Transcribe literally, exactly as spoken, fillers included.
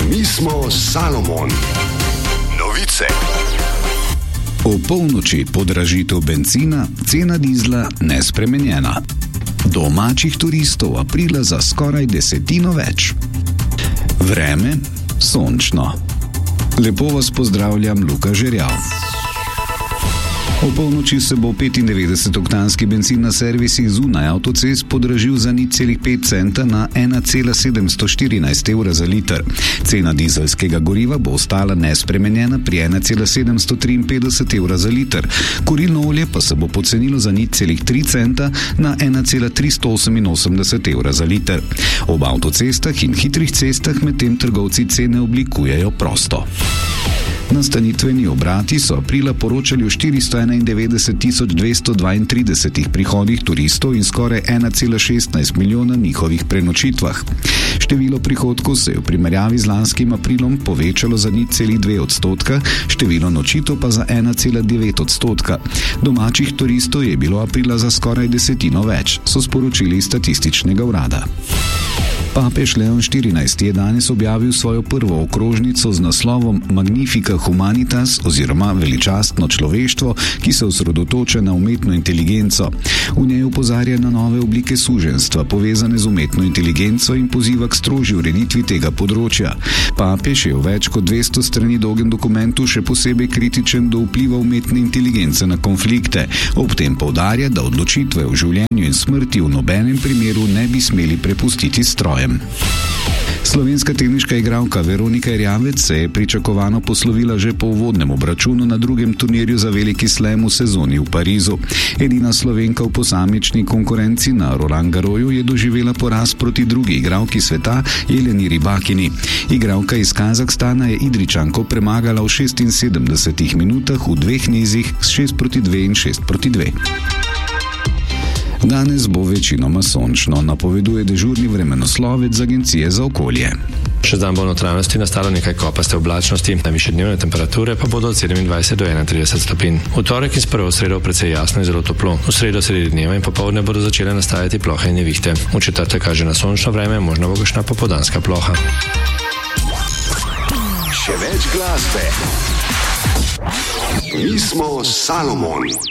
Mi smo Salomon. Novice. O polnoči podražitev bencina, cena dizla nespremenjena. Domačih turistov aprila za skoraj desetino več. Vreme sončno. Lepo vas pozdravljam, Luka Žerjav. O polnoči se bo petindevetdesetoktanski bencin na servisih zunaj avtocest podražil za nič celih pet centa na ena cela sedemsto štirinajst evra za liter. Cena dizelskega goriva bo ostala nespremenjena pri ena cela sedemsto triinpetdeset evra za liter. Kurilno olje pa se bo pocenilo za nič celih tri centa na ena cela tristo oseminosemdeset evra za liter. Ob avtocestah in hitrih cestah medtem trgovci cene oblikujejo prosto. Nastanitveni obrati so aprila poročali o štiristo enaindevetdeset tisoč dvesto dvaintridesetih prihodih turistov in skoraj ena cela šestnajst milijona njihovih prenočitvah. Število prihodkov se je v primerjavi z lanskim aprilom povečalo za nič celih dve odstotka, število nočitev pa za ena cela devet odstotka. Domačih turistov je bilo aprila za skoraj desetino več, so sporočili iz statističnega urada. Papež Leon štirinajsti je danes objavil svojo prvo okrožnico z naslovom Magnifica Humanitas oziroma Veličastno človeštvo, ki se osredotoča na umetno inteligenco. V njej opozarja na nove oblike suženjstva povezane z umetno inteligenco in poziva k strožji ureditvi tega področja. Papež je v več kot dvesto strani dolgem dokumentu še posebej kritičen do vpliva umetne inteligence na konflikte. Ob tem poudarja, da odločitve o življenju in smrti v nobenem primeru ne bi smeli prepustiti strojem. Slovenska teniška igralka Veronika Erjavec se je pričakovano poslovila že po uvodnem obračunu na drugem turnirju za veliki slam v sezoni v Parizu. Edina Slovenka v posamični konkurenci na Roland Garrosu je doživela poraz proti drugi igralki sveta Jeleni Rybakini. Igralka iz Kazahstana je Idrijčanko premagala v šestinsedemdesetih minutah v dveh nizih s šest proti dve in šest proti dve. Danes bo večinoma sončno, napoveduje dežurni vremenoslovec z Agencije za okolje. Še dan bo v notranjosti nastalo nekaj kopaste oblačnosti, najvišje dnevne temperature pa bodo od sedemindvajset do enaintrideset stopinj. V torek in s prvo sredo precej jasno in zelo toplo. V sredo sredi dneva in popoldne bodo začele nastajati plohe in nevihte. V četrtek kaže na sončno vreme, možno bo kakšna popoldanska ploha. Še več glasbe. Mi smo Salomon.